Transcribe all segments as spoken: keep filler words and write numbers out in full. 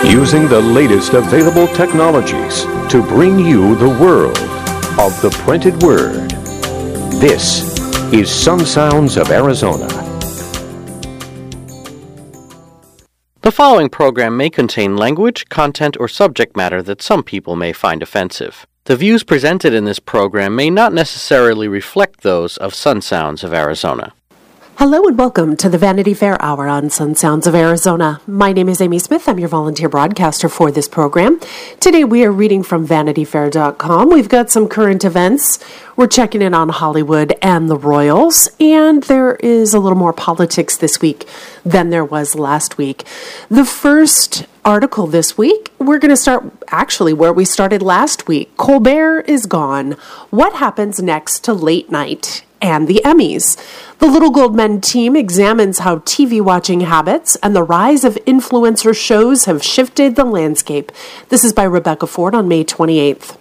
Using the latest available technologies to bring you the world of the printed word. This is Sun Sounds of Arizona. The following program may contain language, content, or subject matter that some people may find offensive. The views presented in this program may not necessarily reflect those of Sun Sounds of Arizona. Hello and welcome to the Vanity Fair Hour on Sun Sounds of Arizona. My name is Amy Smith. I'm your volunteer broadcaster for this program. Today we are reading from vanity fair dot com. We've got some current events. We're checking in on Hollywood and the Royals, and there is a little more politics this week than there was last week. The first article this week, we're going to start actually where we started last week. Colbert is gone. What happens next to late night and the Emmys? The Little Gold Men team examines how T V watching habits and the rise of influencer shows have shifted the landscape. This is by Rebecca Ford on May twenty-eighth.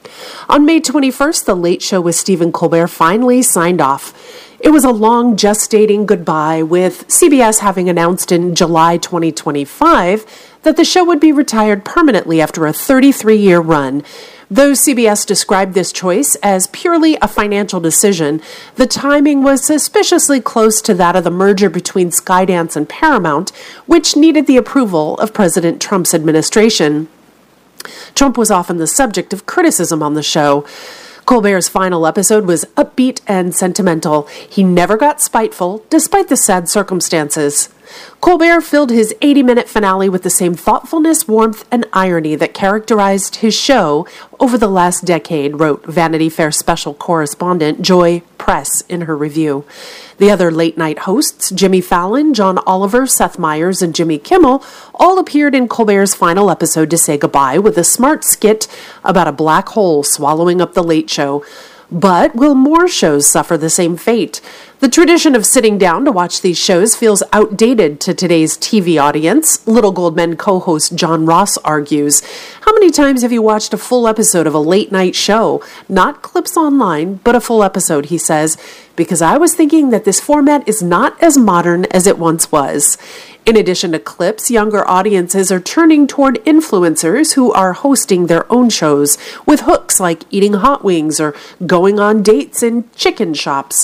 On May twenty-first, The Late Show with Stephen Colbert finally signed off. It was a long gestating goodbye, with C B S having announced in July twenty twenty-five that the show would be retired permanently after a thirty-three-year run. Though C B S described this choice as purely a financial decision, the timing was suspiciously close to that of the merger between Skydance and Paramount, which needed the approval of President Trump's administration. Trump was often the subject of criticism on the show. Colbert's final episode was upbeat and sentimental. He never got spiteful, despite the sad circumstances. Colbert filled his eighty-minute finale with the same thoughtfulness, warmth, and irony that characterized his show over the last decade, wrote Vanity Fair special correspondent Joy Press in her review. The other late-night hosts, Jimmy Fallon, John Oliver, Seth Meyers, and Jimmy Kimmel, all appeared in Colbert's final episode to say goodbye with a smart skit about a black hole swallowing up The Late Show. But will more shows suffer the same fate? The tradition of sitting down to watch these shows feels outdated to today's T V audience, Little Gold Men co-host John Ross argues. How many times have you watched a full episode of a late-night show? Not clips online, but a full episode, he says, because I was thinking that this format is not as modern as it once was. In addition to clips, younger audiences are turning toward influencers who are hosting their own shows with hooks like eating hot wings or going on dates in chicken shops.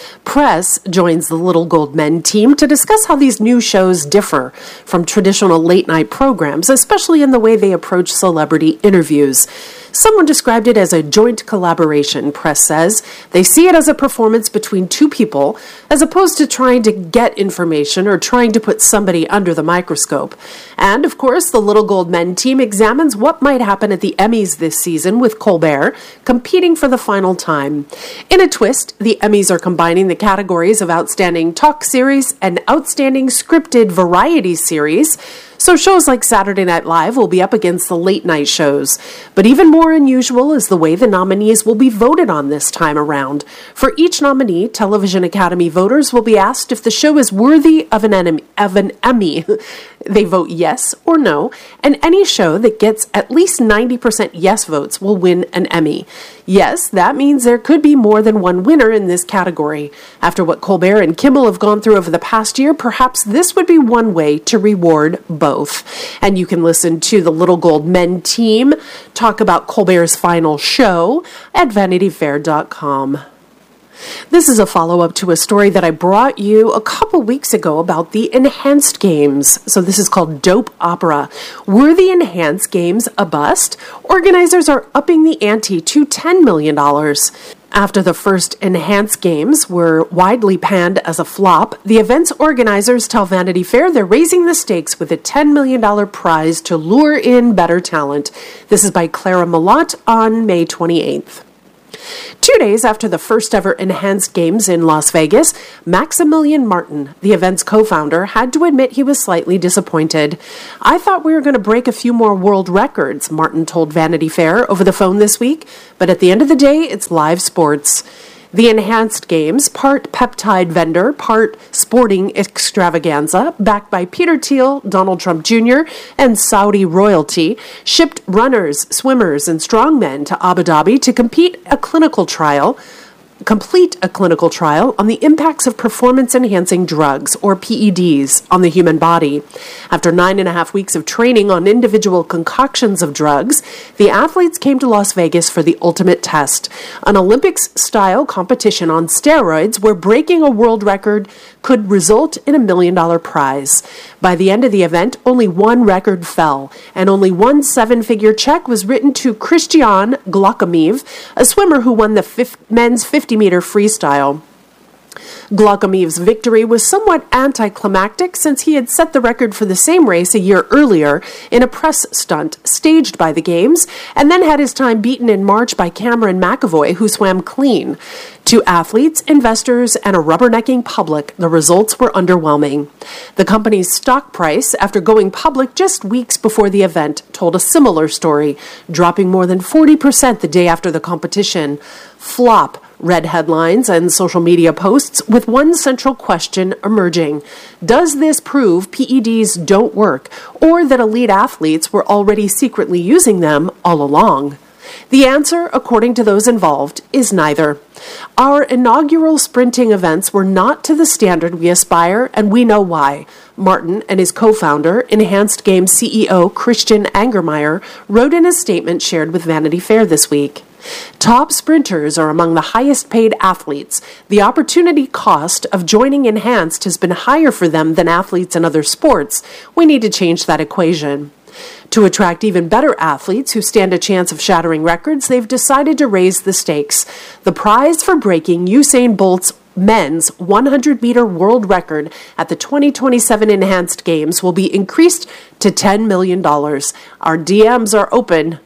Press joins the Little Gold Men team to discuss how these new shows differ from traditional late-night programs, especially in the way they approach celebrity interviews. Someone described it as a joint collaboration, Press says. They see it as a performance between two people, as opposed to trying to get information or trying to put somebody under the microscope. And, of course, the Little Gold Men team examines what might happen at the Emmys this season with Colbert competing for the final time. In a twist, the Emmys are combining the categories of Outstanding Talk Series and Outstanding Scripted Variety Series, so shows like Saturday Night Live will be up against the late-night shows. But even more unusual is the way the nominees will be voted on this time around. For each nominee, Television Academy voters will be asked if the show is worthy of an, enemy, of an Emmy. They vote yes or no, and any show that gets at least ninety percent yes votes will win an Emmy. Yes, that means there could be more than one winner in this category. After what Colbert and Kimmel have gone through over the past year, perhaps this would be one way to reward both. And you can listen to the Little Gold Men team talk about Colbert's final show at vanity fair dot com. This is a follow-up to a story that I brought you a couple weeks ago about the Enhanced Games. So this is called Dope Opera. Were the Enhanced Games a bust? Organizers are upping the ante to ten million dollars. After the first Enhanced Games were widely panned as a flop, the event's organizers tell Vanity Fair they're raising the stakes with a ten million dollars prize to lure in better talent. This is by Clara Malott on May twenty-eighth. Two days after the first ever Enhanced Games in Las Vegas, Maximilian Martin, the event's co-founder, had to admit he was slightly disappointed. I thought we were going to break a few more world records, Martin told Vanity Fair over the phone this week, but at the end of the day, it's live sports. The Enhanced Games, part peptide vendor, part sporting extravaganza, backed by Peter Thiel, Donald Trump Junior, and Saudi royalty, shipped runners, swimmers, and strongmen to Abu Dhabi to compete a clinical trial complete a clinical trial on the impacts of performance-enhancing drugs, or P E Ds, on the human body. After nine and a half weeks of training on individual concoctions of drugs, the athletes came to Las Vegas for the ultimate test, an Olympics-style competition on steroids where breaking a world record could result in a million-dollar prize. By the end of the event, only one record fell, and only one seven-figure check was written to Christian Glockamiev, a swimmer who won the fifth, men's fifty-meter freestyle. Glockamiv's victory was somewhat anticlimactic since he had set the record for the same race a year earlier in a press stunt staged by the Games, and then had his time beaten in March by Cameron McAvoy, who swam clean. To athletes, investors, and a rubbernecking public, the results were underwhelming. The company's stock price, after going public just weeks before the event, told a similar story, dropping more than forty percent the day after the competition. Flop read headlines and social media posts with one central question emerging. Does this prove P E Ds don't work, or that elite athletes were already secretly using them all along? The answer, according to those involved, is neither. Our inaugural sprinting events were not to the standard we aspire, and we know why. Martin and his co-founder, Enhanced Games C E O Christian Angermeyer, wrote in a statement shared with Vanity Fair this week. Top sprinters are among the highest paid athletes. The opportunity cost of joining Enhanced has been higher for them than athletes in other sports. We need to change that equation. To attract even better athletes who stand a chance of shattering records, they've decided to raise the stakes. The prize for breaking Usain Bolt's men's one hundred meter world record at the twenty twenty-seven Enhanced Games will be increased to ten million dollars. Our D Ms are open.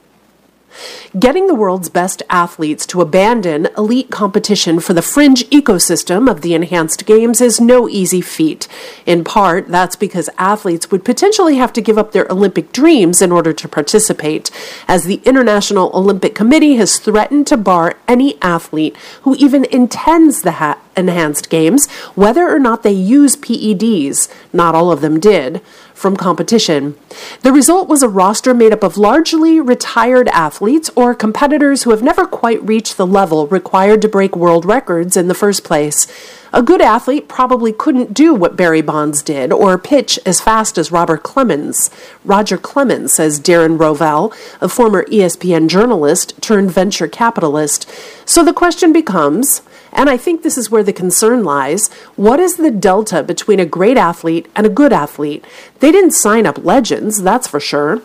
Getting the world's best athletes to abandon elite competition for the fringe ecosystem of the Enhanced Games is no easy feat. In part, that's because athletes would potentially have to give up their Olympic dreams in order to participate, as the International Olympic Committee has threatened to bar any athlete who even intends the ha- Enhanced Games, whether or not they use P E Ds, not all of them did, from competition. The result was a roster made up of largely retired athletes or competitors who have never quite reached the level required to break world records in the first place. A good athlete probably couldn't do what Barry Bonds did or pitch as fast as Robert Clemens. Roger Clemens, says Darren Rovell, a former E S P N journalist turned venture capitalist. So the question becomes, and I think this is where the concern lies, what is the delta between a great athlete and a good athlete? They didn't sign up legends, that's for sure.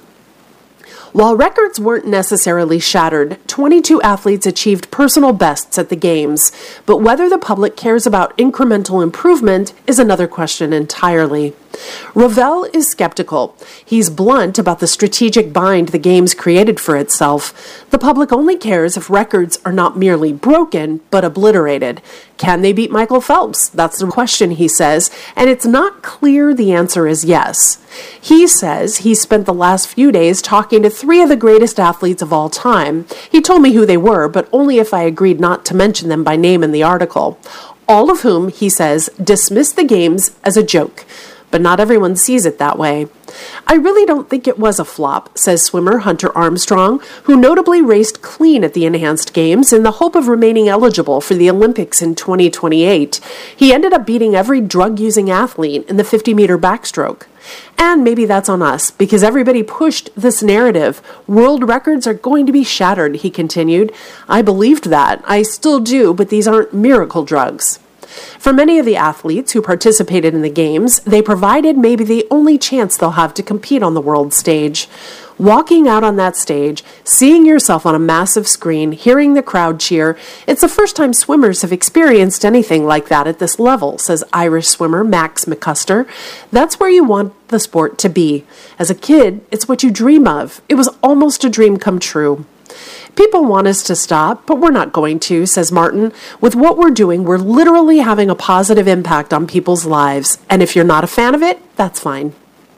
While records weren't necessarily shattered, twenty-two athletes achieved personal bests at the Games, but whether the public cares about incremental improvement is another question entirely. Rovell is skeptical. He's blunt about the strategic bind the Games created for itself. The public only cares if records are not merely broken, but obliterated. Can they beat Michael Phelps? That's the question, he says, and it's not clear the answer is yes. He says he spent the last few days talking to three of the greatest athletes of all time. He told me who they were, but only if I agreed not to mention them by name in the article. All of whom, he says, dismissed the Games as a joke. But not everyone sees it that way. I really don't think it was a flop, says swimmer Hunter Armstrong, who notably raced clean at the Enhanced Games in the hope of remaining eligible for the Olympics in twenty twenty-eight. He ended up beating every drug-using athlete in the fifty-meter backstroke. And maybe that's on us, because everybody pushed this narrative. World records are going to be shattered, he continued. I believed that. I still do, but these aren't miracle drugs. For many of the athletes who participated in the Games, they provided maybe the only chance they'll have to compete on the world stage. Walking out on that stage, seeing yourself on a massive screen, hearing the crowd cheer, it's the first time swimmers have experienced anything like that at this level, says Irish swimmer Max McCusker. That's where you want the sport to be. As a kid, it's what you dream of. It was almost a dream come true. People want us to stop, but we're not going to, says Martin. With what we're doing, we're literally having a positive impact on people's lives. And if you're not a fan of it, that's fine.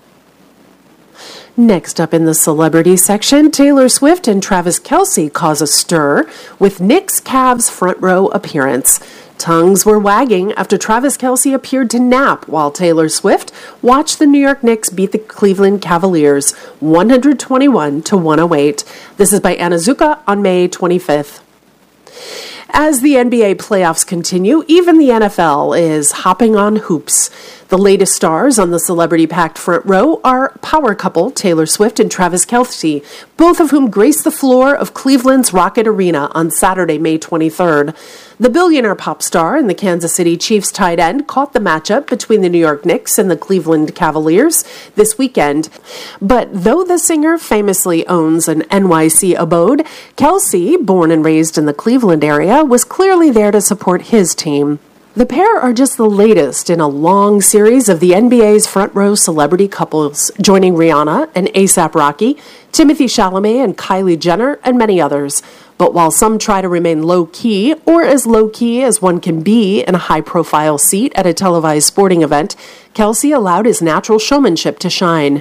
Next up in the celebrity section, Taylor Swift and Travis Kelce cause a stir with Knicks Cavs front row appearance. Tongues were wagging after Travis Kelce appeared to nap while Taylor Swift watched the New York Knicks beat the Cleveland Cavaliers one twenty-one to one oh eight. This is by Anna Zuka on May twenty-fifth. As the N B A playoffs continue, even the N F L is hopping on hoops. The latest stars on the celebrity-packed front row are power couple Taylor Swift and Travis Kelce, both of whom graced the floor of Cleveland's Rocket Arena on Saturday, May twenty-third. The billionaire pop star and the Kansas City Chiefs tight end caught the matchup between the New York Knicks and the Cleveland Cavaliers this weekend. But though the singer famously owns an N Y C abode, Kelce, born and raised in the Cleveland area, was clearly there to support his team. The pair are just the latest in a long series of the N B A's front row celebrity couples, joining Rihanna and A$AP Rocky, Timothée Chalamet and Kylie Jenner, and many others. But while some try to remain low-key, or as low-key as one can be in a high-profile seat at a televised sporting event, Kelce allowed his natural showmanship to shine.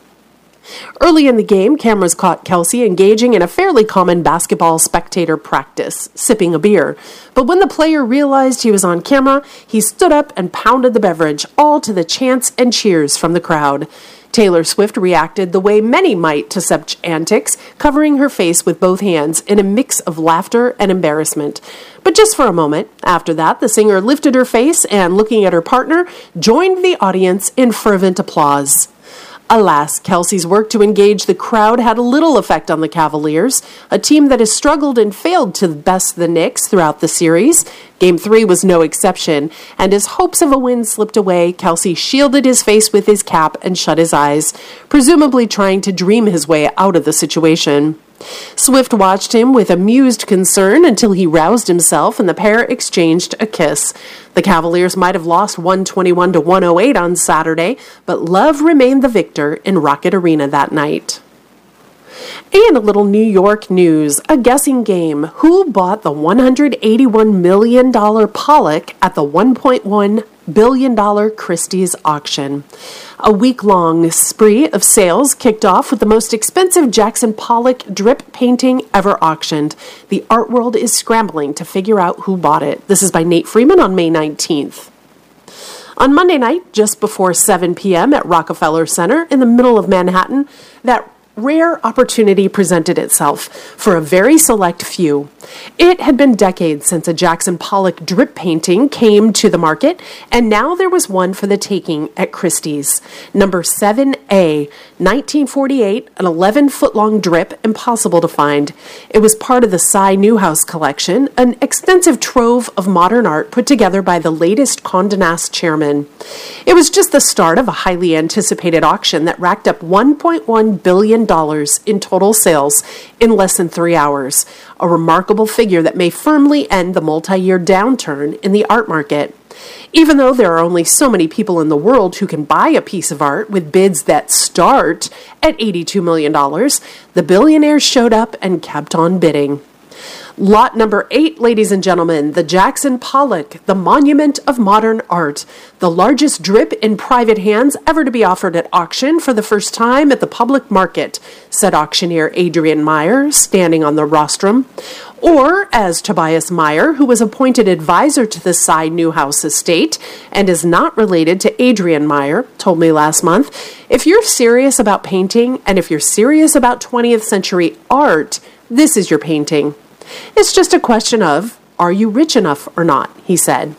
Early in the game, cameras caught Kelce engaging in a fairly common basketball spectator practice, sipping a beer. But when the player realized he was on camera, he stood up and pounded the beverage, all to the chants and cheers from the crowd. Taylor Swift reacted the way many might to such antics, covering her face with both hands in a mix of laughter and embarrassment. But just for a moment. After that, the singer lifted her face and, looking at her partner, joined the audience in fervent applause. Alas, Kelce's work to engage the crowd had little effect on the Cavaliers, a team that has struggled and failed to best the Knicks throughout the series. Game three was no exception, and as hopes of a win slipped away, Kelce shielded his face with his cap and shut his eyes, presumably trying to dream his way out of the situation. Swift watched him with amused concern until he roused himself and the pair exchanged a kiss. The Cavaliers might have lost one twenty-one to one oh eight on Saturday, but love remained the victor in Rocket Arena that night. And a little New York news, a guessing game. Who bought the one hundred eighty-one million dollars Pollock at the one point one billion dollars Christie's auction? A week-long spree of sales kicked off with the most expensive Jackson Pollock drip painting ever auctioned. The art world is scrambling to figure out who bought it. This is by Nate Freeman on May nineteenth. On Monday night, just before seven p.m. at Rockefeller Center in the middle of Manhattan, that rare opportunity presented itself for a very select few. It had been decades since a Jackson Pollock drip painting came to the market, and now there was one for the taking at Christie's. Number seven A, nineteen forty-eight, an eleven-foot-long drip, impossible to find. It was part of the Cy Newhouse collection, an extensive trove of modern art put together by the latest Condé Nast chairman. It was just the start of a highly anticipated auction that racked up one point one billion dollars in total sales in less than three hours, a remarkable figure that may firmly end the multi-year downturn in the art market. Even though there are only so many people in the world who can buy a piece of art with bids that start at eighty-two million dollars, the billionaires showed up and kept on bidding. Lot number eight, ladies and gentlemen, the Jackson Pollock, the monument of modern art, the largest drip in private hands ever to be offered at auction for the first time at the public market, said auctioneer Adrian Meyer, standing on the rostrum. Or, as Tobias Meyer, who was appointed advisor to the Cy Newhouse estate and is not related to Adrian Meyer, told me last month, if you're serious about painting and if you're serious about twentieth century art, this is your painting. It's just a question of, are you rich enough or not, he said.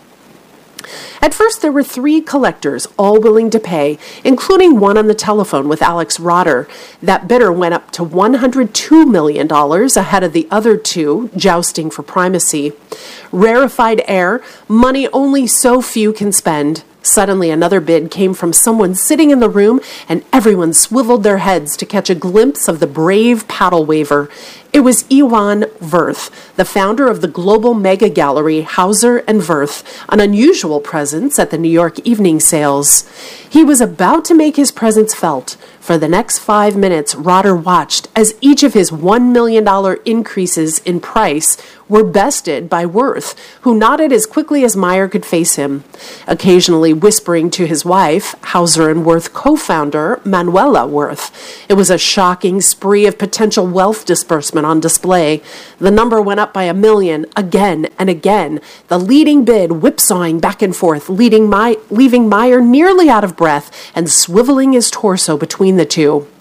At first, there were three collectors, all willing to pay, including one on the telephone with Alex Rotter. That bidder went up to one hundred two million dollars ahead of the other two, jousting for primacy. Rarefied air, money only so few can spend. Suddenly, another bid came from someone sitting in the room, and everyone swiveled their heads to catch a glimpse of the brave paddle waver. It was Iwan Wirth, the founder of the global mega gallery Hauser and Wirth, an unusual presence at the New York evening sales. He was about to make his presence felt. For the next five minutes, Rotter watched as each of his one million dollars increases in price were bested by Wirth, who nodded as quickly as Meyer could face him, occasionally whispering to his wife, Hauser and Wirth co-founder Manuela Wirth. It was a shocking spree of potential wealth disbursement on display. The number went up by a million again and again, the leading bid whipsawing back and forth, leading My- leaving Meyer nearly out of breath and swiveling his torso between the two.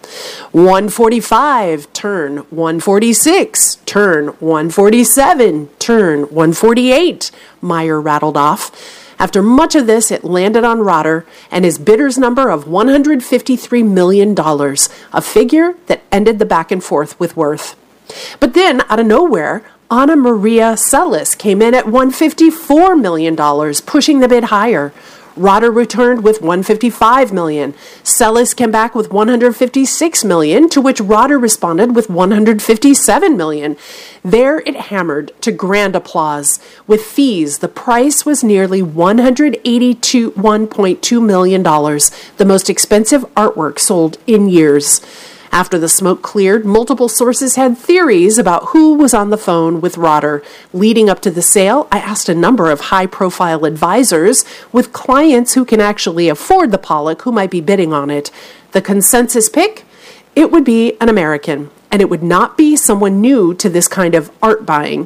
one forty-five, turn one forty-six, turn one forty-seven, turn one forty-eight, Meyer rattled off. After much of this, it landed on Rotter and his bidder's number of one hundred fifty-three million dollars, a figure that ended the back and forth with Worth. But then, out of nowhere, Anna Maria Sellis came in at one hundred fifty-four million dollars, pushing the bid higher. Rotter returned with one hundred fifty-five million dollars. Sellis came back with one hundred fifty-six million dollars, to which Rotter responded with one hundred fifty-seven million dollars. There it hammered to grand applause. With fees, the price was nearly one hundred eighty-one point two million dollars, the most expensive artwork sold in years. After the smoke cleared, multiple sources had theories about who was on the phone with Rotter. Leading up to the sale, I asked a number of high-profile advisors with clients who can actually afford the Pollock who might be bidding on it. The consensus pick? It would be an American, and it would not be someone new to this kind of art buying.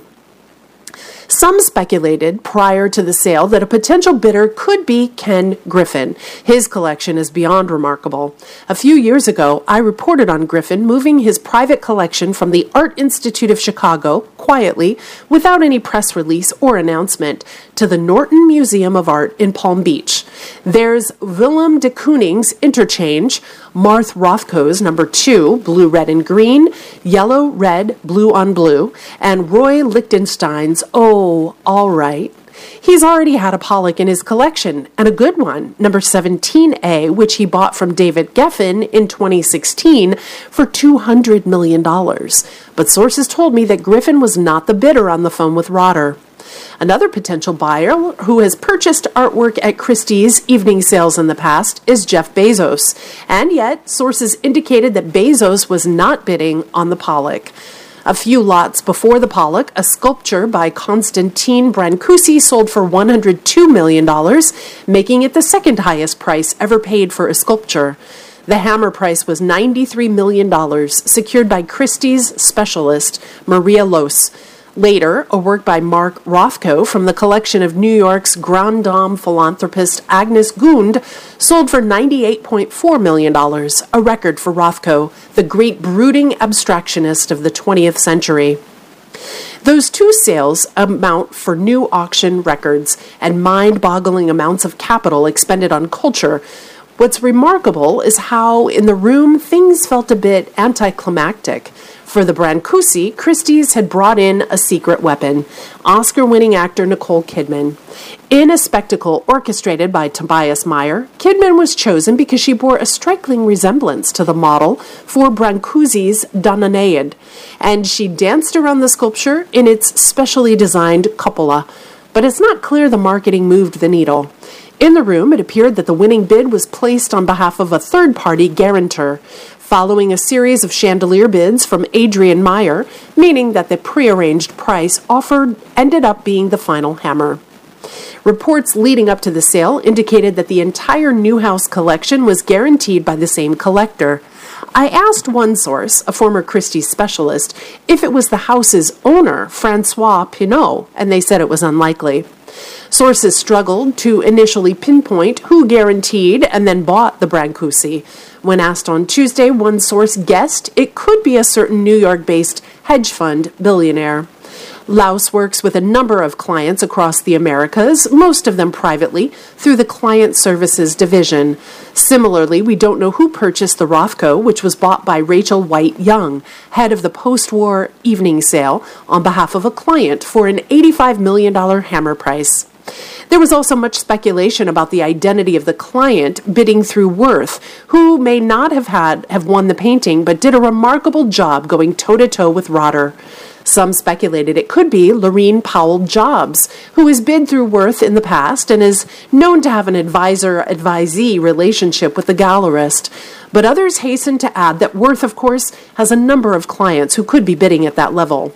Some speculated prior to the sale that a potential bidder could be Ken Griffin. His collection is beyond remarkable. A few years ago, I reported on Griffin moving his private collection from the Art Institute of Chicago, quietly, without any press release or announcement, to the Norton Museum of Art in Palm Beach. There's Willem de Kooning's Interchange, Marthe Rothko's number two, blue, red, and green, yellow, red, blue on blue, and Roy Lichtenstein's Oh, All Right. He's already had a Pollock in his collection, and a good one, number seventeen A, which he bought from David Geffen in twenty sixteen for two hundred million dollars. But sources told me that Griffin was not the bidder on the phone with Rotter. Another potential buyer who has purchased artwork at Christie's evening sales in the past is Jeff Bezos, and yet sources indicated that Bezos was not bidding on the Pollock. A few lots before the Pollock, a sculpture by Konstantin Brancusi sold for one hundred two million dollars, making it the second highest price ever paid for a sculpture. The hammer price was ninety-three million dollars, secured by Christie's specialist Maria Los. Later, a work by Mark Rothko from the collection of New York's Grand Dame philanthropist Agnes Gund sold for ninety-eight point four million dollars, a record for Rothko, the great brooding abstractionist of the twentieth century. Those two sales amount for new auction records and mind-boggling amounts of capital expended on culture. What's remarkable is how, in the room, things felt a bit anticlimactic. For the Brancusi, Christie's had brought in a secret weapon, Oscar-winning actor Nicole Kidman. In a spectacle orchestrated by Tobias Meyer, Kidman was chosen because she bore a striking resemblance to the model for Brancusi's Danaid, and she danced around the sculpture in its specially designed cupola. But it's not clear the marketing moved the needle. In the room, it appeared that the winning bid was placed on behalf of a third-party guarantor, following a series of chandelier bids from Adrian Meyer, meaning that the prearranged price offered ended up being the final hammer. Reports leading up to the sale indicated that the entire Newhouse collection was guaranteed by the same collector. I asked one source, a former Christie's specialist, if it was the house's owner, Francois Pinault, and they said it was unlikely. Sources struggled to initially pinpoint who guaranteed and then bought the Brancusi. When asked on Tuesday, one source guessed it could be a certain New York-based hedge fund billionaire. Laus works with a number of clients across the Americas, most of them privately, through the Client Services Division. Similarly, we don't know who purchased the Rothko, which was bought by Rachel White Young, head of the post-war evening sale, on behalf of a client for an eighty-five million dollars hammer price. There was also much speculation about the identity of the client bidding through Worth, who may not have had have won the painting, but did a remarkable job going toe-to-toe with Rotter. Some speculated it could be Lorene Powell Jobs, who has bid through Worth in the past and is known to have an advisor-advisee relationship with the gallerist. But others hastened to add that Worth, of course, has a number of clients who could be bidding at that level.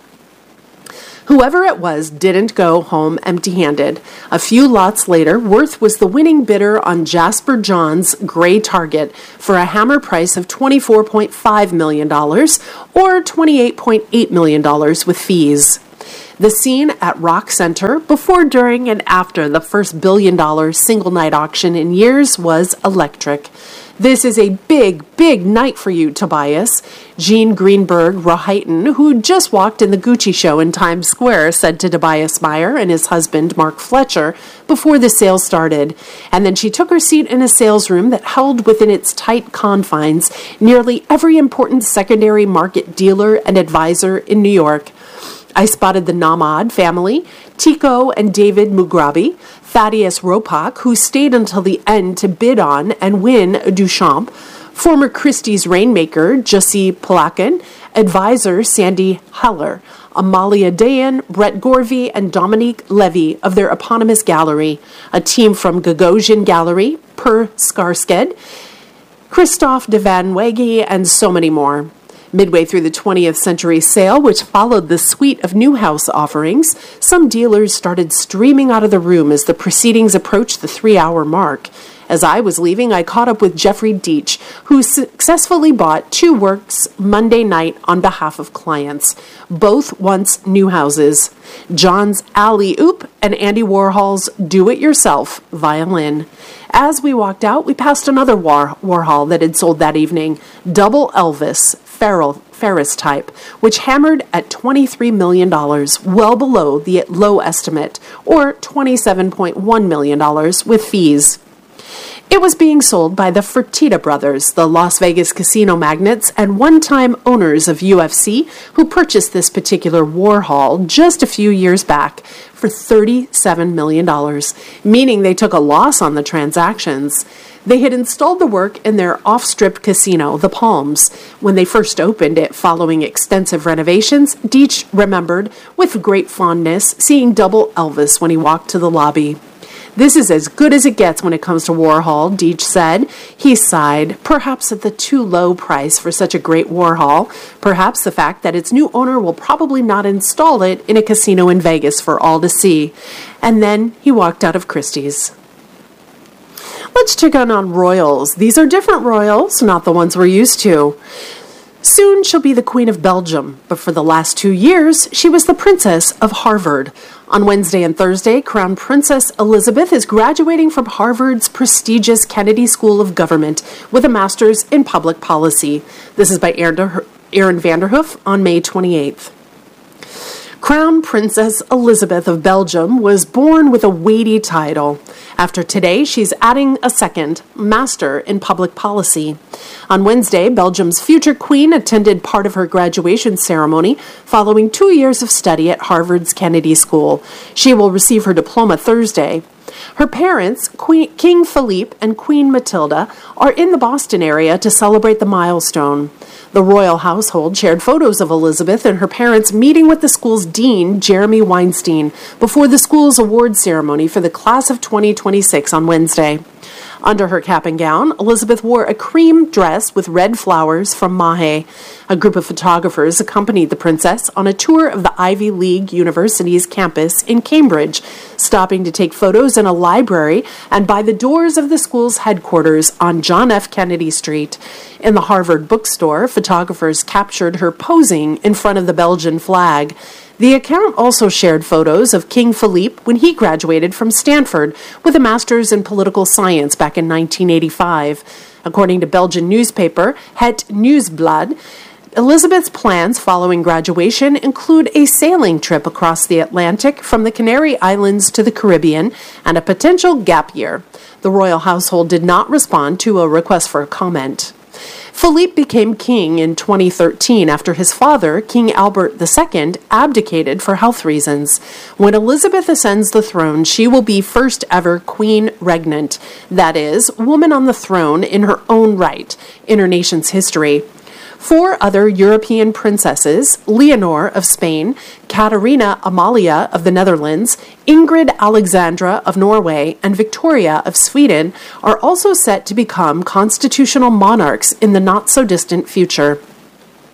Whoever it was didn't go home empty-handed. A few lots later, Worth was the winning bidder on Jasper John's Gray Target for a hammer price of twenty-four point five million dollars or twenty-eight point eight million dollars with fees. The scene at Rock Center before, during, and after the first billion-dollar single-night auction in years was electric. This is a big, big night for you, Tobias. Jean Greenberg Rohatyn, who just walked in the Gucci show in Times Square, said to Tobias Meyer and his husband, Mark Fletcher, before the sale started. And then she took her seat in a sales room that held within its tight confines nearly every important secondary market dealer and advisor in New York. I spotted the Nahmad family, Tico and David Mugrabi, Thaddeus Ropak, who stayed until the end to bid on and win a Duchamp, former Christie's rainmaker Jussi Palakin, advisor Sandy Haller, Amalia Dayan, Brett Gorvey, and Dominique Levy of their eponymous gallery, a team from Gagosian Gallery, Per Skarsgård, Christophe de Van Weghe, and so many more. Midway through the twentieth century sale, which followed the suite of new house offerings, some dealers started streaming out of the room as the proceedings approached the three-hour mark. As I was leaving, I caught up with Jeffrey Deitch, who successfully bought two works Monday night on behalf of clients, both once new houses, John's Alley Oop and Andy Warhol's Do-It-Yourself violin. As we walked out, we passed another War- Warhol that had sold that evening, Double Elvis, Ferrell, Ferris type, which hammered at twenty-three million dollars, well below the low estimate, or twenty-seven point one million dollars with fees. It was being sold by the Fertitta brothers, the Las Vegas casino magnates and one-time owners of U F C, who purchased this particular Warhol just a few years back for thirty-seven million dollars, meaning they took a loss on the transactions. They had installed the work in their off-strip casino, The Palms. When they first opened it following extensive renovations, Deitch remembered with great fondness seeing Double Elvis when he walked to the lobby. "This is as good as it gets when it comes to Warhol," Deitch said. He sighed, perhaps at the too low price for such a great Warhol, perhaps the fact that its new owner will probably not install it in a casino in Vegas for all to see. And then he walked out of Christie's. Let's check in on royals. These are different royals, not the ones we're used to. Soon she'll be the Queen of Belgium, but for the last two years, she was the Princess of Harvard. On Wednesday and Thursday, Crown Princess Elizabeth is graduating from Harvard's prestigious Kennedy School of Government with a master's in public policy. This is by Aaron Vanderhoof on May twenty-eighth. Crown Princess Elizabeth of Belgium was born with a weighty title. After today, she's adding a second, Master in Public Policy. On Wednesday, Belgium's future queen attended part of her graduation ceremony following two years of study at Harvard's Kennedy School. She will receive her diploma Thursday. Her parents, Queen, King Philippe and Queen Matilda, are in the Boston area to celebrate the milestone. The royal household shared photos of Elizabeth and her parents meeting with the school's dean, Jeremy Weinstein, before the school's awards ceremony for the class of twenty twenty-six on Wednesday. Under her cap and gown, Elizabeth wore a cream dress with red flowers from Mahe. A group of photographers accompanied the princess on a tour of the Ivy League University's campus in Cambridge, stopping to take photos in a library and by the doors of the school's headquarters on John F. Kennedy Street. In the Harvard bookstore, photographers captured her posing in front of the Belgian flag. The account also shared photos of King Philippe when he graduated from Stanford with a master's in political science back in nineteen eighty-five. According to Belgian newspaper Het Nieuwsblad, Elizabeth's plans following graduation include a sailing trip across the Atlantic from the Canary Islands to the Caribbean and a potential gap year. The royal household did not respond to a request for comment. Philippe became king in twenty thirteen after his father, King Albert the Second, abdicated for health reasons. When Elizabeth ascends the throne, she will be first ever queen regnant, that is, woman on the throne in her own right, in her nation's history. Four other European princesses, Leonor of Spain, Katarina Amalia of the Netherlands, Ingrid Alexandra of Norway, and Victoria of Sweden, are also set to become constitutional monarchs in the not-so-distant future.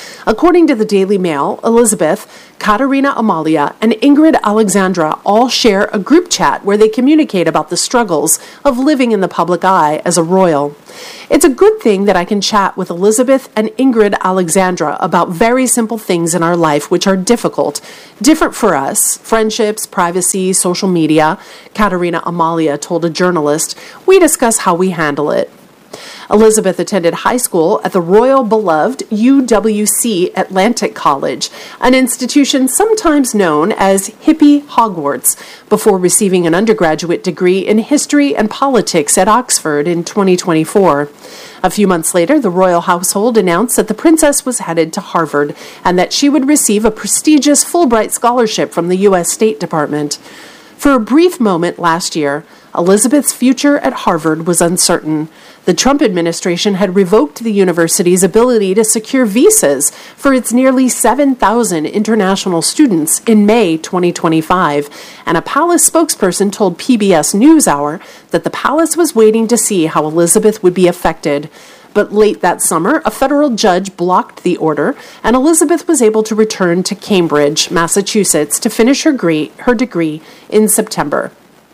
According to the Daily Mail, Elizabeth, Katerina Amalia, and Ingrid Alexandra all share a group chat where they communicate about the struggles of living in the public eye as a royal. It's a good thing that I can chat with Elizabeth and Ingrid Alexandra about very simple things in our life which are difficult, different for us, friendships, privacy, social media, Katerina Amalia told a journalist. We discuss how we handle it. Elizabeth attended high school at the Royal Beloved U W C Atlantic College, an institution sometimes known as Hippie Hogwarts, before receiving an undergraduate degree in history and politics at Oxford in twenty twenty-four. A few months later, the royal household announced that the princess was headed to Harvard and that she would receive a prestigious Fulbright scholarship from the U S State Department. For a brief moment last year, Elizabeth's future at Harvard was uncertain. The Trump administration had revoked the university's ability to secure visas for its nearly seven thousand international students in May twenty twenty-five, and a palace spokesperson told P B S NewsHour that the palace was waiting to see how Elizabeth would be affected. But late that summer, a federal judge blocked the order, and Elizabeth was able to return to Cambridge, Massachusetts, to finish her degree, her degree in September.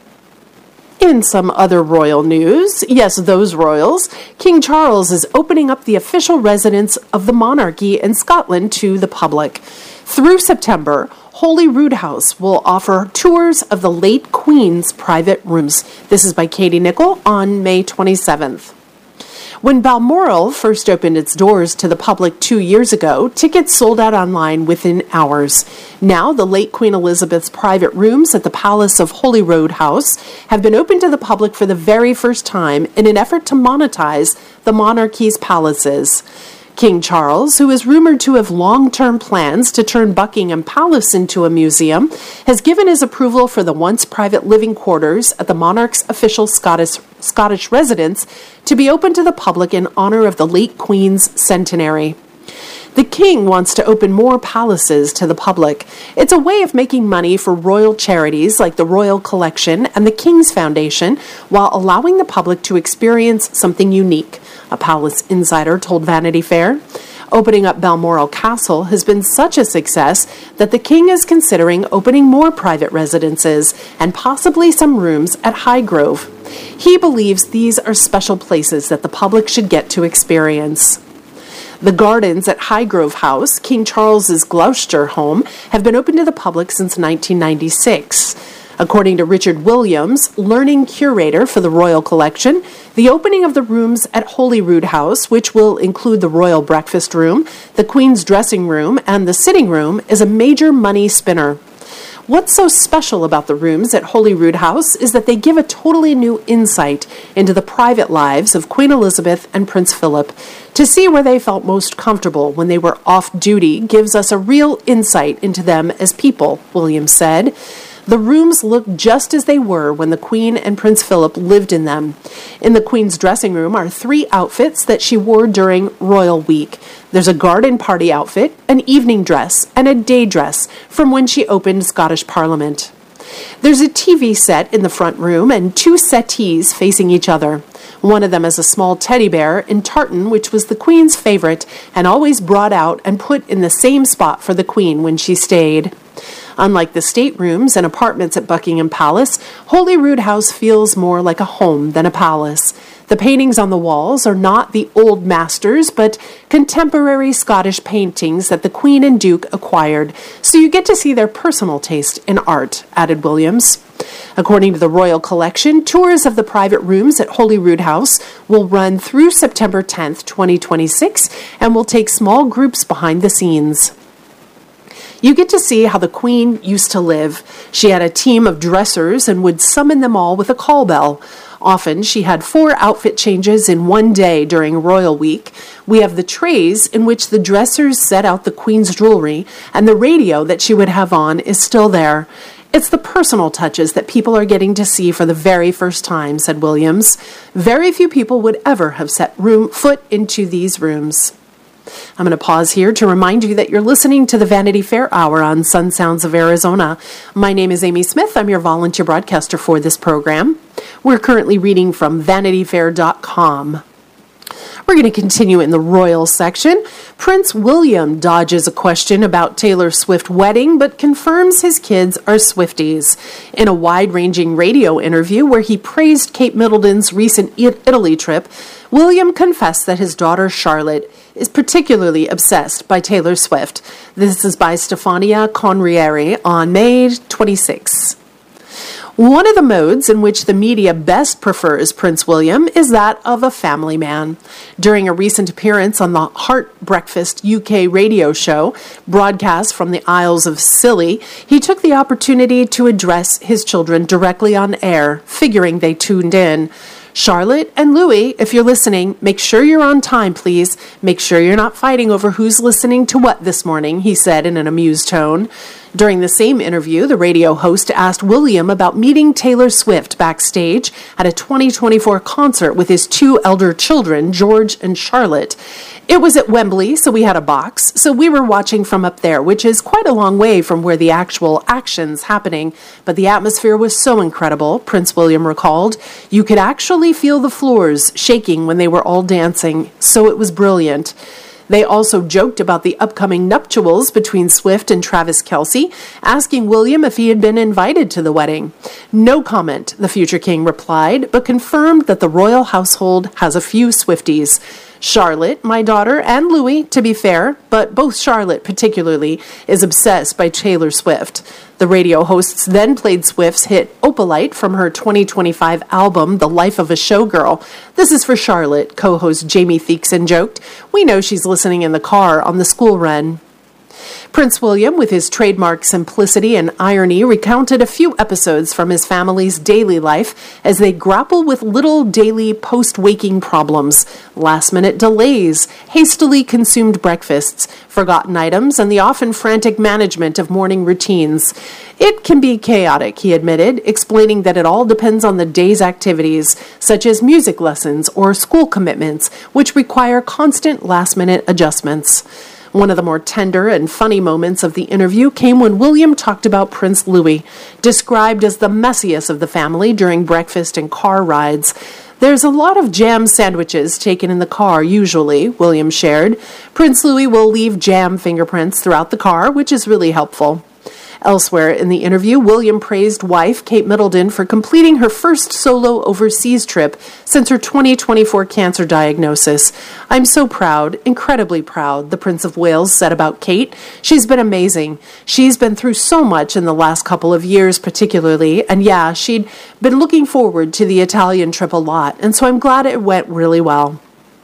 In some other royal news, yes, those royals, King Charles is opening up the official residence of the monarchy in Scotland to the public. Through September, Holyrood House will offer tours of the late Queen's private rooms. This is by Katie Nichol on May twenty-seventh. When Balmoral first opened its doors to the public two years ago, tickets sold out online within hours. Now, the late Queen Elizabeth's private rooms at the Palace of Holyrood House have been opened to the public for the very first time in an effort to monetize the monarchy's palaces. King Charles, who is rumored to have long-term plans to turn Buckingham Palace into a museum, has given his approval for the once private living quarters at the monarch's official Scottish, Scottish residence to be open to the public in honor of the late Queen's centenary. The king wants to open more palaces to the public. It's a way of making money for royal charities like the Royal Collection and the King's Foundation while allowing the public to experience something unique, a palace insider told Vanity Fair. Opening up Balmoral Castle has been such a success that the king is considering opening more private residences and possibly some rooms at Highgrove. He believes these are special places that the public should get to experience. The gardens at Highgrove House, King Charles's Gloucester home, have been open to the public since nineteen ninety-six. According to Richard Williams, learning curator for the Royal Collection, the opening of the rooms at Holyrood House, which will include the Royal Breakfast Room, the Queen's dressing room, and the sitting room, is a major money spinner. What's so special about the rooms at Holyrood House is that they give a totally new insight into the private lives of Queen Elizabeth and Prince Philip. To see where they felt most comfortable when they were off duty gives us a real insight into them as people, Williams said. The rooms look just as they were when the Queen and Prince Philip lived in them. In the Queen's dressing room are three outfits that she wore during Royal Week. There's a garden party outfit, an evening dress, and a day dress from when she opened Scottish Parliament. There's a T V set in the front room and two settees facing each other. One of them is a small teddy bear in tartan, which was the Queen's favorite and always brought out and put in the same spot for the Queen when she stayed. Unlike the staterooms and apartments at Buckingham Palace, Holyrood House feels more like a home than a palace. The paintings on the walls are not the old masters, but contemporary Scottish paintings that the Queen and Duke acquired, so you get to see their personal taste in art, added Williams. According to the Royal Collection, tours of the private rooms at Holyrood House will run through September tenth, twenty twenty-six, and will take small groups behind the scenes. You get to see how the Queen used to live. She had a team of dressers and would summon them all with a call bell. Often, she had four outfit changes in one day during Royal Week. We have the trays in which the dressers set out the Queen's jewelry, and the radio that she would have on is still there. It's the personal touches that people are getting to see for the very first time, said Williams. Very few people would ever have set room, foot into these rooms. I'm going to pause here to remind you that you're listening to the Vanity Fair Hour on Sun Sounds of Arizona. My name is Amy Smith. I'm your volunteer broadcaster for this program. We're currently reading from vanity fair dot com. We're going to continue in the royal section. Prince William dodges a question about Taylor Swift wedding, but confirms his kids are Swifties. In a wide-ranging radio interview where he praised Kate Middleton's recent Italy trip, William confessed that his daughter Charlotte is particularly obsessed by Taylor Swift. This is by Stefania Conrieri on May twenty-sixth. One of the modes in which the media best prefers Prince William is that of a family man. During a recent appearance on the Heart Breakfast U K radio show, broadcast from the Isles of Scilly, he took the opportunity to address his children directly on air, figuring they tuned in. Charlotte and Louis, if you're listening, make sure you're on time, please. Make sure you're not fighting over who's listening to what this morning, he said in an amused tone. During the same interview, the radio host asked William about meeting Taylor Swift backstage at a twenty twenty-four concert with his two elder children, George and Charlotte. It was at Wembley, so we had a box, so we were watching from up there, which is quite a long way from where the actual action's happening, but the atmosphere was so incredible, Prince William recalled. You could actually feel the floors shaking when they were all dancing, so it was brilliant. They also joked about the upcoming nuptials between Swift and Travis Kelce, asking William if he had been invited to the wedding. No comment, the future king replied, but confirmed that the royal household has a few Swifties. Charlotte, my daughter, and Louis, to be fair, but both Charlotte particularly, is obsessed by Taylor Swift. The radio hosts then played Swift's hit Opalite from her twenty twenty-five album, The Life of a Showgirl. This is for Charlotte, co-host Jamie Theakson joked. We know she's listening in the car on the school run. Prince William, with his trademark simplicity and irony, recounted a few episodes from his family's daily life as they grapple with little daily post-waking problems, last-minute delays, hastily consumed breakfasts, forgotten items, and the often frantic management of morning routines. It can be chaotic, he admitted, explaining that it all depends on the day's activities, such as music lessons or school commitments, which require constant last-minute adjustments. One of the more tender and funny moments of the interview came when William talked about Prince Louis, described as the messiest of the family during breakfast and car rides. There's a lot of jam sandwiches taken in the car, usually, William shared. Prince Louis will leave jam fingerprints throughout the car, which is really helpful. Elsewhere in the interview, William praised wife Kate Middleton for completing her first solo overseas trip since her twenty twenty-four cancer diagnosis. I'm so proud, incredibly proud, the Prince of Wales said about Kate. She's been amazing. She's been through so much in the last couple of years particularly, and yeah, she'd been looking forward to the Italian trip a lot, and so I'm glad it went really well.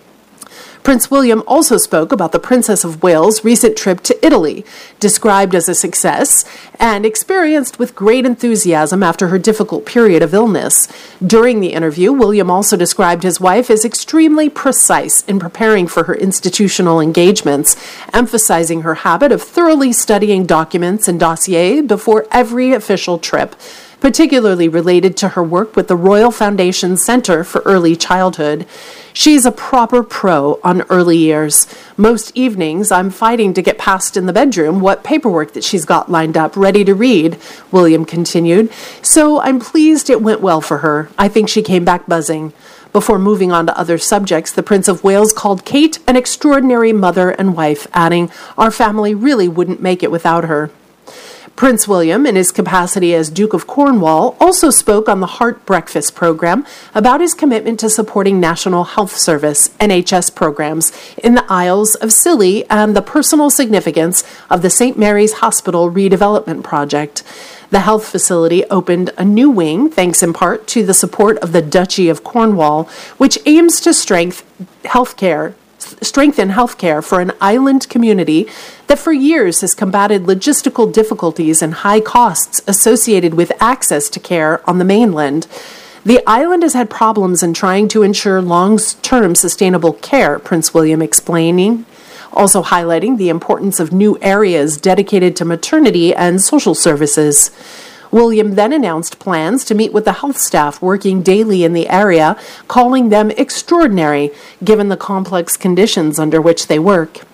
Prince William also spoke about the Princess of Wales' recent trip to Italy, described as a success and experienced with great enthusiasm after her difficult period of illness. During the interview, William also described his wife as extremely precise in preparing for her institutional engagements, emphasizing her habit of thoroughly studying documents and dossiers before every official trip, particularly related to her work with the Royal Foundation Center for Early Childhood. She's a proper pro on early years. Most evenings, I'm fighting to get past in the bedroom what paperwork that she's got lined up, ready to read, William continued. So I'm pleased it went well for her. I think she came back buzzing. Before moving on to other subjects, the Prince of Wales called Kate an extraordinary mother and wife, adding, "Our family really wouldn't make it without her." Prince William, in his capacity as Duke of Cornwall, also spoke on the Heart Breakfast program about his commitment to supporting National Health Service, N H S programs, in the Isles of Scilly and the personal significance of the Saint Mary's Hospital redevelopment project. The health facility opened a new wing, thanks in part to the support of the Duchy of Cornwall, which aims to strengthen healthcare strengthen healthcare for an island community that for years has combated logistical difficulties and high costs associated with access to care on the mainland. The island has had problems in trying to ensure long-term sustainable care, Prince William explaining, also highlighting the importance of new areas dedicated to maternity and social services. William then announced plans to meet with the health staff working daily in the area, calling them extraordinary, given the complex conditions under which they work.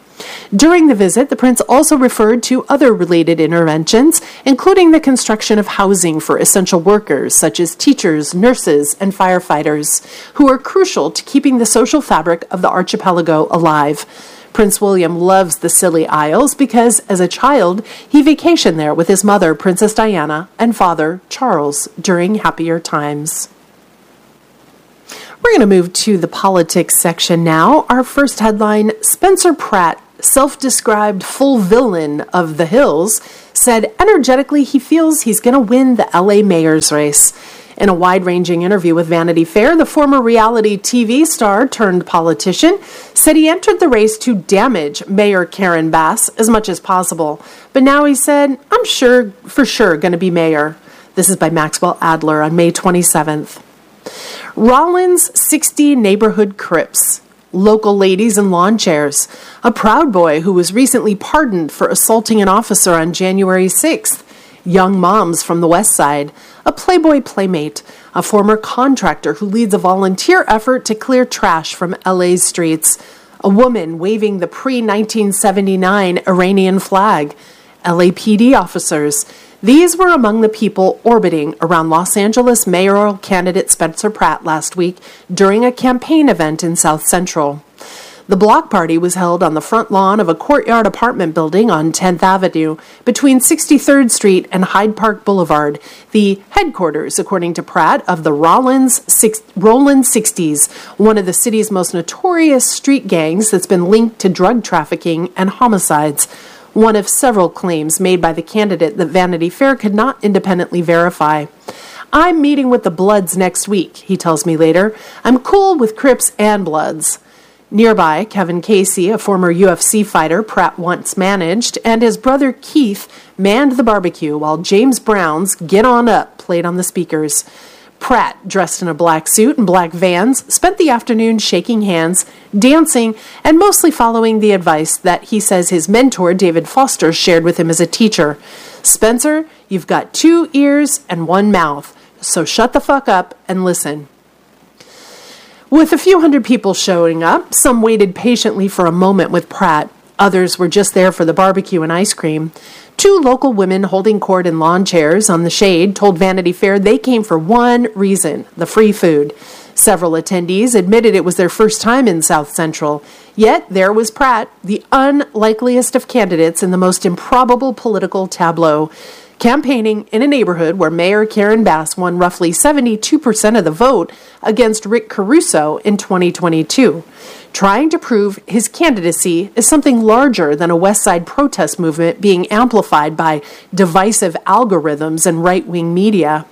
During the visit, the prince also referred to other related interventions, including the construction of housing for essential workers such as teachers, nurses, and firefighters, who are crucial to keeping the social fabric of the archipelago alive. Prince William loves the Scilly Isles because, as a child, he vacationed there with his mother, Princess Diana, and father, Charles, during happier times. We're going to move to the politics section now. Our first headline, Spencer Pratt, self-described full villain of the Hills, said energetically he feels he's going to win the L A mayor's race. In a wide-ranging interview with Vanity Fair, the former reality T V star turned politician said he entered the race to damage Mayor Karen Bass as much as possible. But now he said, I'm sure, for sure, going to be mayor. This is by Maxwell Adler on May twenty-seventh. Rollins sixty neighborhood Crips. Local ladies in lawn chairs. A Proud Boy who was recently pardoned for assaulting an officer on January sixth. Young moms from the West Side. A Playboy playmate. A former contractor who leads a volunteer effort to clear trash from L A's streets. A woman waving the pre nineteen seventy-nine Iranian flag. L A P D officers. These were among the people orbiting around Los Angeles mayoral candidate Spencer Pratt last week during a campaign event in South Central. The block party was held on the front lawn of a courtyard apartment building on tenth Avenue between sixty-third Street and Hyde Park Boulevard, the headquarters, according to Pratt, of the Rollins six, Rollins sixties, one of the city's most notorious street gangs that's been linked to drug trafficking and homicides. One of several claims made by the candidate that Vanity Fair could not independently verify. I'm meeting with the Bloods next week, he tells me later. I'm cool with Crips and Bloods. Nearby, Kevin Casey, a former U F C fighter Pratt once managed, and his brother Keith manned the barbecue while James Brown's Get On Up played on the speakers. Pratt, dressed in a black suit and black Vans, spent the afternoon shaking hands, dancing, and mostly following the advice that he says his mentor, David Foster, shared with him as a teacher. Spencer, you've got two ears and one mouth, so shut the fuck up and listen. With a few hundred people showing up, some waited patiently for a moment with Pratt. Others were just there for the barbecue and ice cream. Two local women holding court in lawn chairs on the shade told Vanity Fair they came for one reason, the free food. Several attendees admitted it was their first time in South Central. Yet there was Pratt, the unlikeliest of candidates in the most improbable political tableau, campaigning in a neighborhood where Mayor Karen Bass won roughly seventy-two percent of the vote against Rick Caruso in twenty twenty-two. Trying to prove his candidacy is something larger than a West Side protest movement being amplified by divisive algorithms and right-wing media.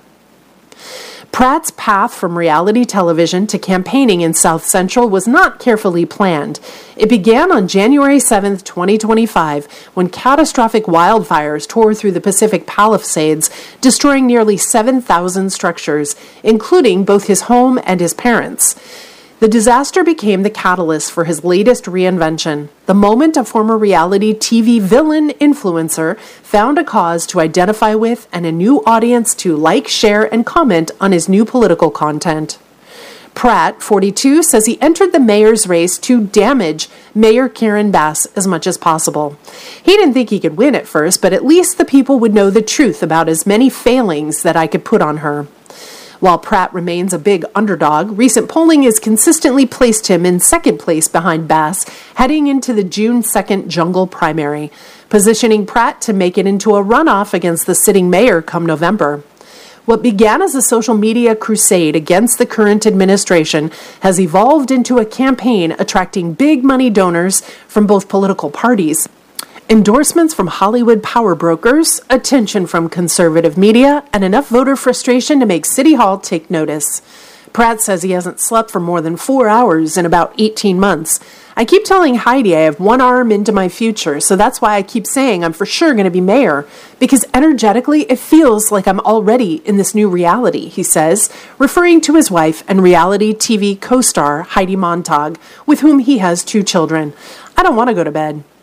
Pratt's path from reality television to campaigning in South Central was not carefully planned. It began on January seventh, twenty twenty-five, when catastrophic wildfires tore through the Pacific Palisades, destroying nearly seven thousand structures, including both his home and his parents'. The disaster became the catalyst for his latest reinvention, the moment a former reality T V villain influencer found a cause to identify with and a new audience to like, share, and comment on his new political content. Pratt, forty-two, says he entered the mayor's race to damage Mayor Karen Bass as much as possible. He didn't think he could win at first, but at least the people would know the truth about as many failings that I could put on her. While Pratt remains a big underdog, recent polling has consistently placed him in second place behind Bass, heading into the June second jungle primary, positioning Pratt to make it into a runoff against the sitting mayor come November. What began as a social media crusade against the current administration has evolved into a campaign attracting big money donors from both political parties. Endorsements from Hollywood power brokers, attention from conservative media, and enough voter frustration to make City Hall take notice. Pratt says he hasn't slept for more than four hours in about eighteen months. I keep telling Heidi I have one arm into my future, so that's why I keep saying I'm for sure going to be mayor, because energetically it feels like I'm already in this new reality, he says, referring to his wife and reality T V co-star Heidi Montag, with whom he has two children. I don't want to go to bed.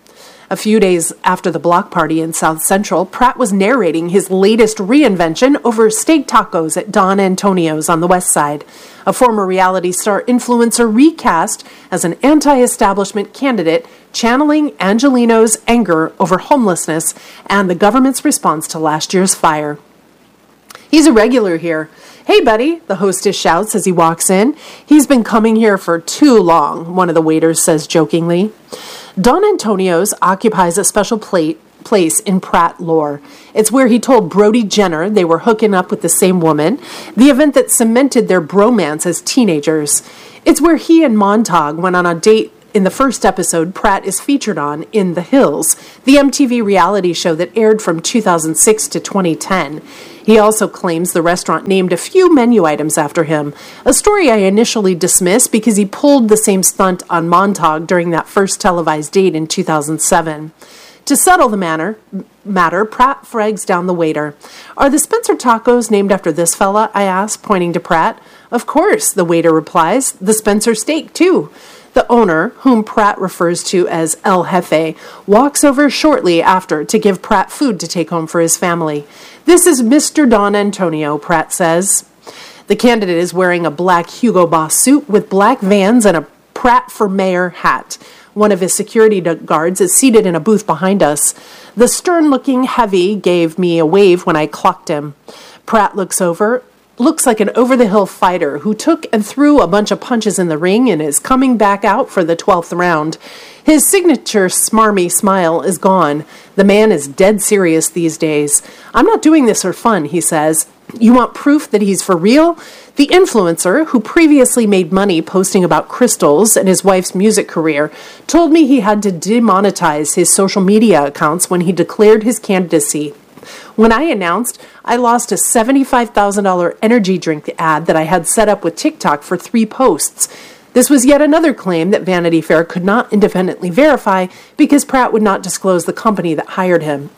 A few days after the block party in South Central, Pratt was narrating his latest reinvention over steak tacos at Don Antonio's on the West Side. A former reality star influencer recast as an anti-establishment candidate, channeling Angelino's anger over homelessness and the government's response to last year's fire. He's a regular here. "Hey, buddy," the hostess shouts as he walks in. "He's been coming here for too long," one of the waiters says jokingly. Don Antonio's occupies a special plate, place in Pratt lore. It's where he told Brody Jenner they were hooking up with the same woman, the event that cemented their bromance as teenagers. It's where he and Montag went on a date in the first episode Pratt is featured on, In the Hills, the M T V reality show that aired from two thousand six to twenty ten. He also claims the restaurant named a few menu items after him, a story I initially dismissed because he pulled the same stunt on Montag during that first televised date in two thousand seven. To settle the matter, matter, Pratt frags down the waiter. "Are the Spencer tacos named after this fella?" I ask, pointing to Pratt. "Of course," the waiter replies. "The Spencer steak, too." The owner, whom Pratt refers to as El Jefe, walks over shortly after to give Pratt food to take home for his family. "This is Mister Don Antonio," Pratt says. The candidate is wearing a black Hugo Boss suit with black Vans and a Pratt for Mayor hat. One of his security guards is seated in a booth behind us. The stern-looking heavy gave me a wave when I clocked him. Pratt looks over, looks like an over-the-hill fighter who took and threw a bunch of punches in the ring and is coming back out for the twelfth round. His signature smarmy smile is gone. The man is dead serious these days. "I'm not doing this for fun," he says. "You want proof that he's for real?" The influencer, who previously made money posting about crystals and his wife's music career, told me he had to demonetize his social media accounts when he declared his candidacy. When I announced, I lost a seventy-five thousand dollars energy drink ad that I had set up with TikTok for three posts. This was yet another claim that Vanity Fair could not independently verify because Pratt would not disclose the company that hired him.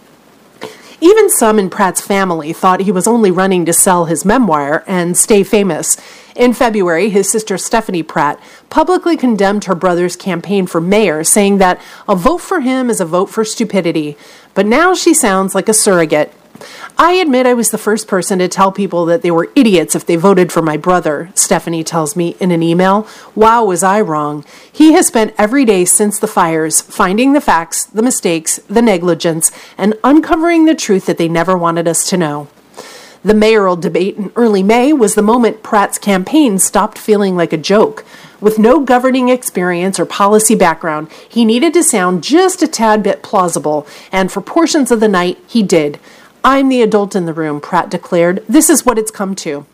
Even some in Pratt's family thought he was only running to sell his memoir and stay famous. In February, his sister Stephanie Pratt publicly condemned her brother's campaign for mayor, saying that a vote for him is a vote for stupidity. But now she sounds like a surrogate. "I admit I was the first person to tell people that they were idiots if they voted for my brother," Stephanie tells me in an email. "Wow, was I wrong. He has spent every day since the fires finding the facts, the mistakes, the negligence, and uncovering the truth that they never wanted us to know." The mayoral debate in early May was the moment Pratt's campaign stopped feeling like a joke. With no governing experience or policy background, he needed to sound just a tad bit plausible, and for portions of the night, he did. "I'm the adult in the room," Pratt declared. "This is what it's come to."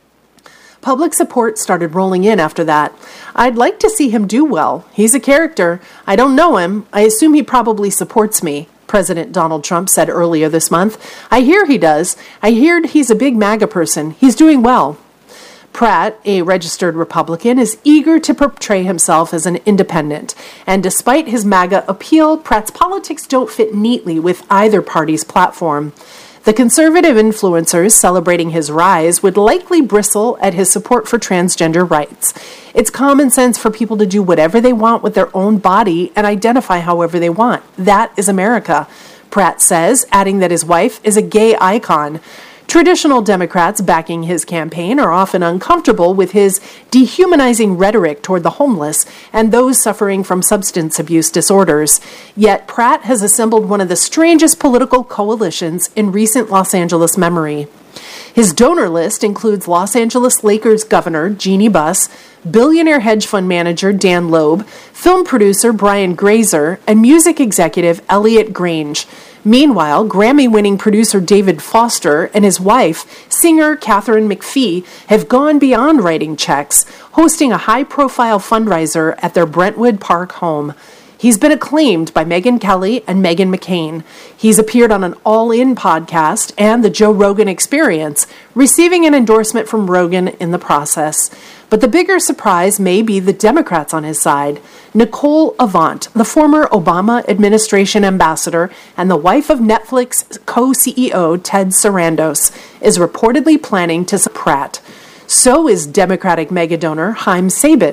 Public support started rolling in after that. "I'd like to see him do well. He's a character. I don't know him. I assume he probably supports me," President Donald Trump said earlier this month. "I hear he does. I hear he's a big MAGA person. He's doing well." Pratt, a registered Republican, is eager to portray himself as an independent. And despite his MAGA appeal, Pratt's politics don't fit neatly with either party's platform. The conservative influencers celebrating his rise would likely bristle at his support for transgender rights. It's common sense for people to do whatever they want with their own body and identify however they want. That is America, Pratt says, adding that his wife is a gay icon. Traditional Democrats backing his campaign are often uncomfortable with his dehumanizing rhetoric toward the homeless and those suffering from substance abuse disorders. Yet Pratt has assembled one of the strangest political coalitions in recent Los Angeles memory. His donor list includes Los Angeles Lakers governor Jeannie Buss, billionaire hedge fund manager Dan Loeb, film producer Brian Grazer, and music executive Elliot Grange. Meanwhile, Grammy-winning producer David Foster and his wife, singer Catherine McPhee, have gone beyond writing checks, hosting a high-profile fundraiser at their Brentwood Park home. He's been acclaimed by Megyn Kelly and Meghan McCain. He's appeared on an All In podcast and the Joe Rogan Experience, receiving an endorsement from Rogan in the process. But the bigger surprise may be the Democrats on his side. Nicole Avant, the former Obama administration ambassador and the wife of Netflix co-C E O Ted Sarandos, is reportedly planning to support Pratt. So is Democratic megadonor Haim Sabin.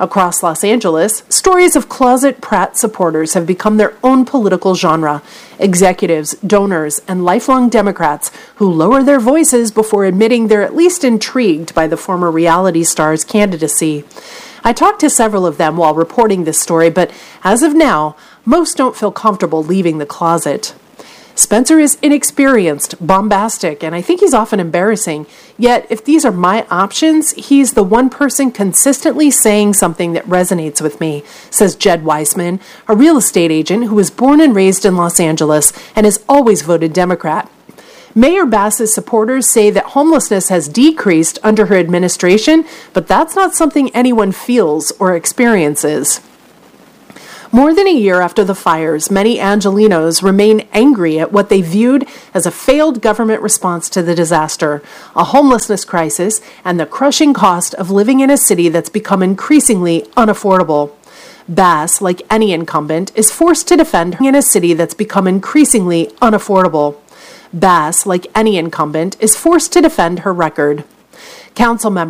Across Los Angeles, stories of closet Pratt supporters have become their own political genre. Executives, donors, and lifelong Democrats who lower their voices before admitting they're at least intrigued by the former reality star's candidacy. I talked to several of them while reporting this story, but as of now, most don't feel comfortable leaving the closet. Spencer is inexperienced, bombastic, and I think he's often embarrassing. Yet, if these are my options, he's the one person consistently saying something that resonates with me, says Jed Weissman, a real estate agent who was born and raised in Los Angeles and has always voted Democrat. Mayor Bass's supporters say that homelessness has decreased under her administration, but that's not something anyone feels or experiences. More than a year after the fires, many Angelenos remain angry at what they viewed as a failed government response to the disaster, a homelessness crisis, and the crushing cost of living in a city that's become increasingly unaffordable. Bass, like any incumbent, is forced to defend her in a city that's become increasingly unaffordable. Bass, like any incumbent, is forced to defend her record. Council member